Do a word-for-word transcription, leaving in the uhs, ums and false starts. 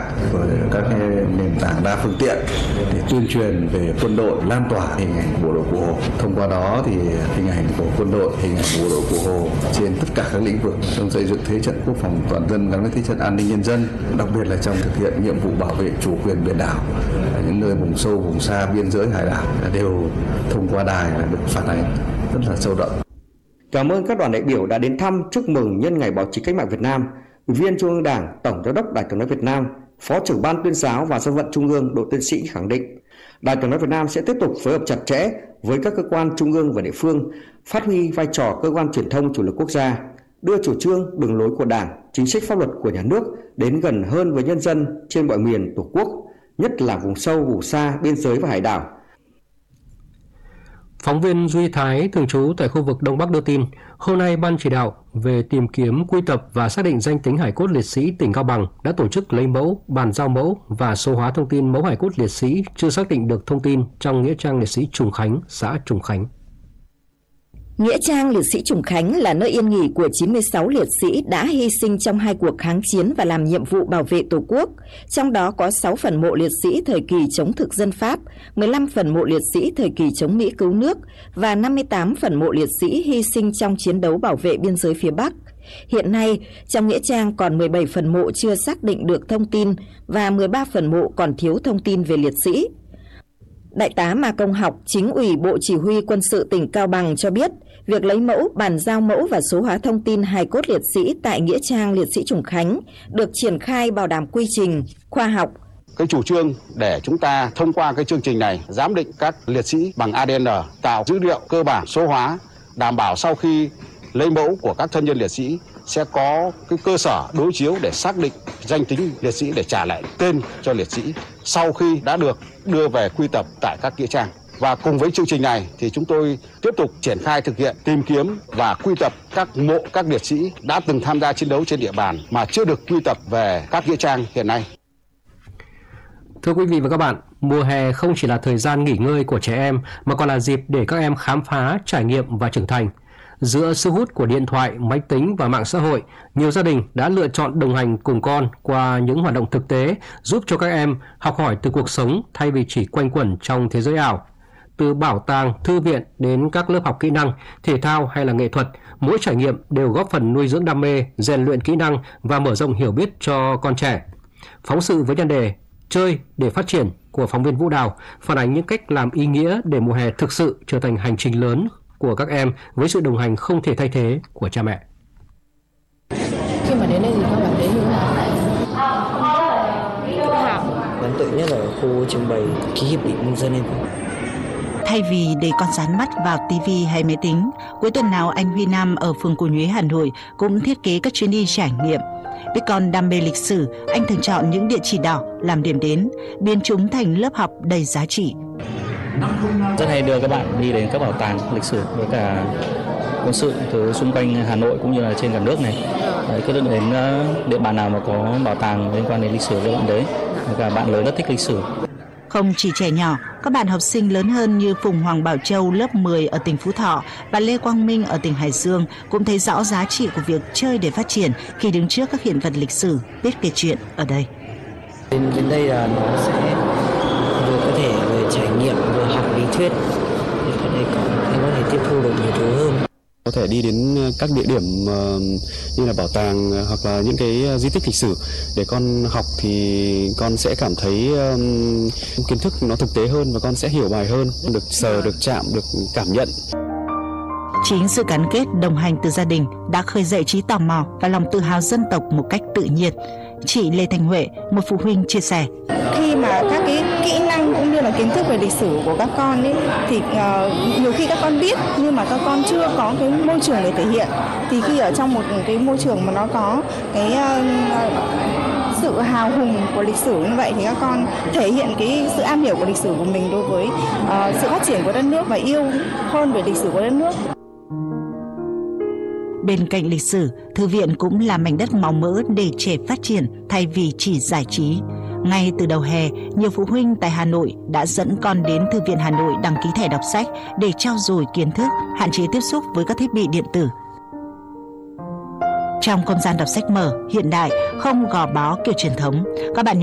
rồi các cái nền tảng đa phương tiện để tuyên truyền về quân đội, lan tỏa hình ảnh bộ đội Cụ Hồ. Thông qua đó thì hình ảnh của quân đội, hình ảnh bộ đội Cụ Hồ trên tất cả các lĩnh vực trong xây dựng thế trận quốc phòng toàn dân gắn với thế trận an ninh nhân dân, đặc biệt là trong thực hiện nhiệm vụ bảo vệ chủ quyền biển đảo ở những nơi vùng sâu, vùng xa, biên giới hải đảo đều thông qua đài là được phản ánh rất là sâu đậm. Cảm ơn các đoàn đại biểu đã đến thăm chúc mừng nhân ngày Báo chí Cách mạng Việt Nam. Ủy viên Trung ương Đảng, Tổng Giám đốc Đài Tiếng nói Việt Nam, Phó trưởng Ban Tuyên giáo và Dân vận Trung ương Đỗ Tiến Sĩ khẳng định, Đài Tiếng nói Việt Nam sẽ tiếp tục phối hợp chặt chẽ với các cơ quan trung ương và địa phương, phát huy vai trò cơ quan truyền thông chủ lực quốc gia, đưa chủ trương, đường lối của Đảng, chính sách pháp luật của nhà nước đến gần hơn với nhân dân trên mọi miền Tổ quốc, nhất là vùng sâu, vùng xa, biên giới và hải đảo. Phóng viên Duy Thái, thường trú tại khu vực Đông Bắc đưa tin, hôm nay Ban chỉ đạo về tìm kiếm, quy tập và xác định danh tính hải cốt liệt sĩ tỉnh Cao Bằng đã tổ chức lấy mẫu, bàn giao mẫu và số hóa thông tin mẫu hải cốt liệt sĩ chưa xác định được thông tin trong nghĩa trang liệt sĩ Trùng Khánh, xã Trùng Khánh. Nghĩa trang liệt sĩ Trùng Khánh là nơi yên nghỉ của chín mươi sáu liệt sĩ đã hy sinh trong hai cuộc kháng chiến và làm nhiệm vụ bảo vệ Tổ quốc. Trong đó có sáu phần mộ liệt sĩ thời kỳ chống thực dân Pháp, mười lăm phần mộ liệt sĩ thời kỳ chống Mỹ cứu nước và năm mươi tám phần mộ liệt sĩ hy sinh trong chiến đấu bảo vệ biên giới phía Bắc. Hiện nay, trong nghĩa trang còn mười bảy phần mộ chưa xác định được thông tin và mười ba phần mộ còn thiếu thông tin về liệt sĩ. Đại tá Ma Công Học, Chính ủy Bộ Chỉ huy Quân sự tỉnh Cao Bằng cho biết, việc lấy mẫu, bàn giao mẫu và số hóa thông tin hài cốt liệt sĩ tại nghĩa trang liệt sĩ Trùng Khánh được triển khai bảo đảm quy trình, khoa học. Cái chủ trương để chúng ta thông qua cái chương trình này giám định các liệt sĩ bằng a đê en, tạo dữ liệu cơ bản số hóa, đảm bảo sau khi lấy mẫu của các thân nhân liệt sĩ sẽ có cái cơ sở đối chiếu để xác định danh tính liệt sĩ để trả lại tên cho liệt sĩ sau khi đã được đưa về quy tập tại các nghĩa trang. Và cùng với chương trình này thì chúng tôi tiếp tục triển khai thực hiện tìm kiếm và quy tập các mộ các liệt sĩ đã từng tham gia chiến đấu trên địa bàn mà chưa được quy tập về các nghĩa trang hiện nay. Thưa quý vị và các bạn, mùa hè không chỉ là thời gian nghỉ ngơi của trẻ em mà còn là dịp để các em khám phá, trải nghiệm và trưởng thành. Giữa sức hút của điện thoại, máy tính và mạng xã hội, nhiều gia đình đã lựa chọn đồng hành cùng con qua những hoạt động thực tế giúp cho các em học hỏi từ cuộc sống thay vì chỉ quanh quẩn trong thế giới ảo. Từ bảo tàng, thư viện đến các lớp học kỹ năng, thể thao hay là nghệ thuật, mỗi trải nghiệm đều góp phần nuôi dưỡng đam mê, rèn luyện kỹ năng và mở rộng hiểu biết cho con trẻ. Phóng sự với nhan đề Chơi để phát triển của phóng viên Vũ Đào phản ánh những cách làm ý nghĩa để mùa hè thực sự trở thành hành trình lớn của các em với sự đồng hành không thể thay thế của cha mẹ. Khi mà đến đây thì các bạn thấy như thế nào? Tự hào. Ấn tượng nhất là khu trưng bày ký hiệp định nhân dân. Thay vì để con dán mắt vào tivi hay máy tính, cuối tuần nào anh Huy Nam ở phường Cổ Nhuế, Hà Nội cũng thiết kế các chuyến đi trải nghiệm. Biết con đam mê lịch sử, anh thường chọn những địa chỉ đỏ làm điểm đến, biến chúng thành lớp học đầy giá trị. Rất hay đưa các bạn đi đến các bảo tàng lịch sử với cả quân sự từ xung quanh Hà Nội cũng như là trên cả nước này. Đấy, cứ đến địa bàn nào mà có bảo tàng liên quan đến lịch sử các bạn đấy. Và cả bạn lớn rất thích lịch sử. Không chỉ trẻ nhỏ, các bạn học sinh lớn hơn như Phùng Hoàng Bảo Châu lớp mười ở tỉnh Phú Thọ và Lê Quang Minh ở tỉnh Hải Dương cũng thấy rõ giá trị của việc chơi để phát triển khi đứng trước các hiện vật lịch sử, biết kể chuyện ở đây. Đến, đến đây là nó sẽ vừa có thể vừa trải nghiệm vừa học lý thuyết, ở đây có, em có thể tiếp thu được nhiều thứ hơn. Có thể đi đến các địa điểm như là bảo tàng hoặc là những cái di tích lịch sử để con học thì con sẽ cảm thấy kiến thức nó thực tế hơn và con sẽ hiểu bài hơn, được sờ, được chạm, được cảm nhận. Chính sự gắn kết đồng hành từ gia đình đã khơi dậy trí tò mò và lòng tự hào dân tộc một cách tự nhiên. Chị Lê Thanh Huệ, một phụ huynh chia sẻ. Khi mà các cái kỹ năng cũng như là kiến thức về lịch sử của các con ấy, thì uh, nhiều khi các con biết nhưng mà các con chưa có cái môi trường để thể hiện. Thì khi ở trong một cái môi trường mà nó có cái uh, sự hào hùng của lịch sử như vậy thì các con thể hiện cái sự am hiểu của lịch sử của mình đối với uh, sự phát triển của đất nước và yêu hơn về lịch sử của đất nước. Bên cạnh lịch sử, thư viện cũng là mảnh đất màu mỡ để trẻ phát triển thay vì chỉ giải trí. Ngay từ đầu hè, nhiều phụ huynh tại Hà Nội đã dẫn con đến Thư viện Hà Nội đăng ký thẻ đọc sách để trau dồi kiến thức, hạn chế tiếp xúc với các thiết bị điện tử. Trong không gian đọc sách mở, hiện đại, không gò bó kiểu truyền thống, các bạn